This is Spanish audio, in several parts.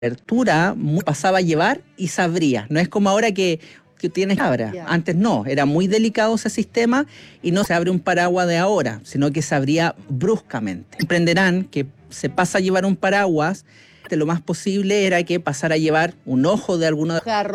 apertura pasaba a llevar y se abría. No es como ahora que tienes cabra. Ya. Antes no, era muy delicado ese sistema y no se abre un paraguas de ahora, sino que se abría bruscamente. Comprenderán que se pasa a llevar un paraguas, lo más posible era que pasara a llevar un ojo de alguna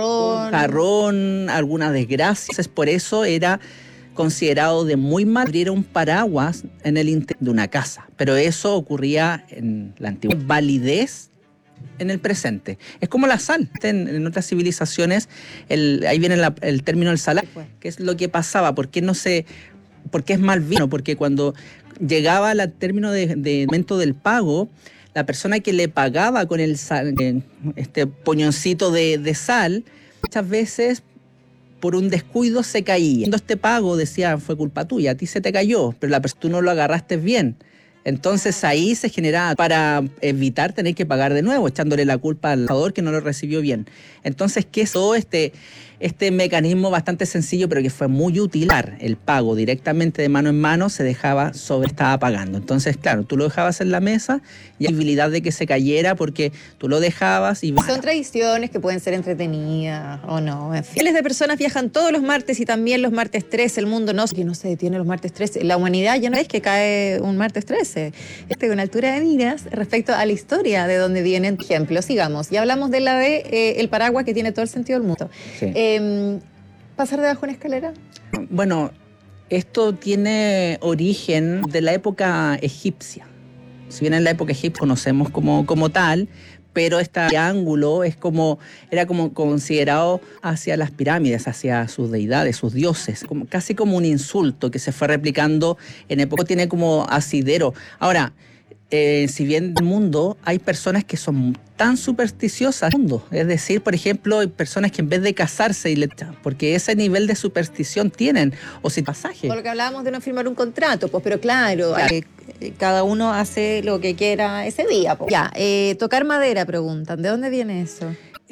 jarrón, alguna desgracia. Entonces, por eso era considerado de muy mal abrir un paraguas en el interior de una casa. Pero eso ocurría en la antigua validez en el presente. Es como la sal. En otras civilizaciones, ahí viene el término del salar, que es lo que pasaba. ¿Por qué es mal vino? Porque cuando llegaba al término de momento del pago, la persona que le pagaba con el sal, este poñoncito de sal, muchas veces por un descuido se caía. Cuando este pago decía, fue culpa tuya, a ti se te cayó, pero tú no lo agarraste bien. Entonces ahí se generaba para evitar tener que pagar de nuevo, echándole la culpa al trabajador que no lo recibió bien. Entonces, ¿qué es todo este mecanismo bastante sencillo, pero que fue muy útil? El pago directamente de mano en mano se dejaba estaba pagando. Entonces, claro, tú lo dejabas en la mesa y hay posibilidad de que se cayera porque tú lo dejabas y... Son tradiciones que pueden ser entretenidas o no. En fin. Miles de personas viajan todos los martes y también los martes 13. El mundo que no se detiene los martes 13. La humanidad ya no es que cae un martes 13. Con altura de miras respecto a la historia de dónde vienen. Ejemplo, sigamos. Ya hablamos de la el paraguas que tiene todo el sentido del mundo. Sí. ¿Pasar debajo de una escalera? Bueno, esto tiene origen de la época egipcia. Si bien en la época egipcia conocemos como tal, pero este triángulo era como considerado hacia las pirámides, hacia sus deidades, sus dioses, casi como un insulto que se fue replicando en época, tiene como asidero. Ahora, si bien en el mundo hay personas que son tan supersticiosas, es decir, por ejemplo, hay personas que en vez de casarse porque ese nivel de superstición tienen, o si pasaje. Por lo que hablábamos de no firmar un contrato, pues, pero claro. Cada uno hace lo que quiera ese día. Pues. Ya, tocar madera, preguntan. ¿De dónde viene eso?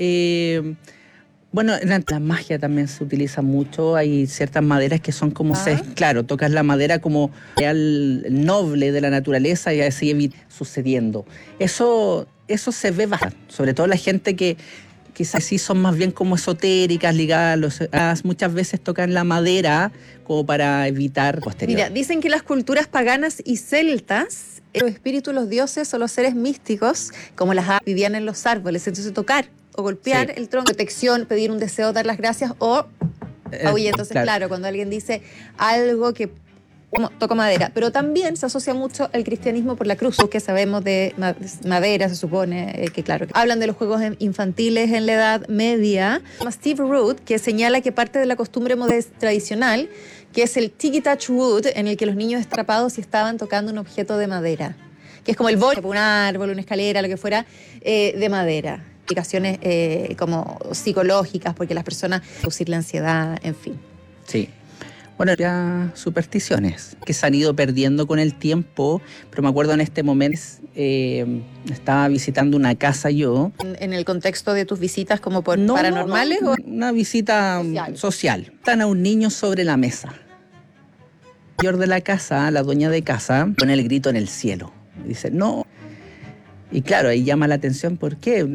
Bueno, la magia también se utiliza mucho. Hay ciertas maderas que son como, claro, tocas la madera como real noble de la naturaleza y así sucediendo. Eso se ve bastante, sobre todo la gente que quizás sí son más bien como esotéricas, ligadas muchas veces tocan la madera como para evitar posterior. Mira, dicen que las culturas paganas y celtas, los espíritus, los dioses o los seres místicos, como las aves, vivían en los árboles. Entonces tocar o golpear el tronco, protección, pedir un deseo, dar las gracias o aullar. Entonces, claro, cuando alguien dice algo que toco madera, pero también se asocia mucho el cristianismo por la cruz, que sabemos de madera, se supone que claro. Hablan de los juegos infantiles en la Edad Media. Steve Root, que señala que parte de la costumbre tradicional, que es el tiki touch wood, en el que los niños atrapados y estaban tocando un objeto de madera, que es como el bol, un árbol, una escalera, lo que fuera, de madera. Implicaciones como psicológicas, porque las personas reducir la ansiedad, en fin. Sí. Bueno, ya supersticiones que se han ido perdiendo con el tiempo, pero me acuerdo en este momento, estaba visitando una casa yo. ¿En el contexto de tus visitas como paranormales? No, una visita social. Están a un niño sobre la mesa. El señor de la casa, la dueña de casa, pone el grito en el cielo. Dice, no. Y claro, ahí llama la atención, ¿por qué?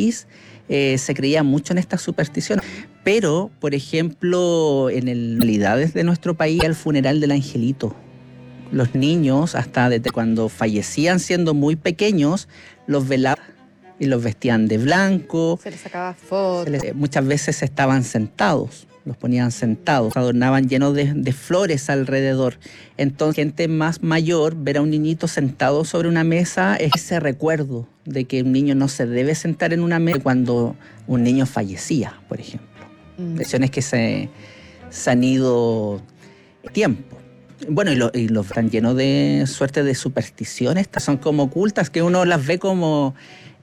Se creía mucho en estas supersticiones. Pero, por ejemplo, en realidades de nuestro país, el funeral del angelito. Los niños, hasta desde cuando fallecían siendo muy pequeños, los velaban y los vestían de blanco. Se les sacaba fotos. Muchas veces estaban sentados, los ponían sentados, adornaban llenos de flores alrededor. Entonces, gente más mayor, ver a un niñito sentado sobre una mesa, es ese recuerdo de que un niño no se debe sentar en una mesa cuando un niño fallecía, por ejemplo. Lesiones que se han ido tiempo. Bueno, y los están llenos de suerte de supersticiones, son como ocultas, que uno las ve como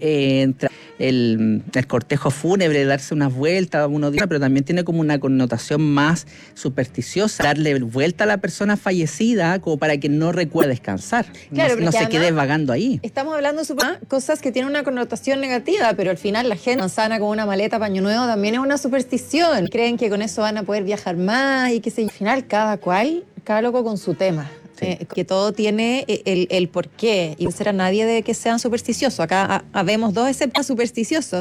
el cortejo fúnebre, darse unas vueltas, pero también tiene como una connotación más supersticiosa, darle vuelta a la persona fallecida como para que no recuerde descansar, claro, no se quede vagando ahí. Estamos hablando de cosas que tienen una connotación negativa, pero al final la gente manzana con una maleta, paño nuevo, también es una superstición. Creen que con eso van a poder viajar más y que al final cada loco con su tema. Que todo tiene el porqué y no ser a nadie de que sean supersticiosos. Acá habemos dos exceptos supersticiosos.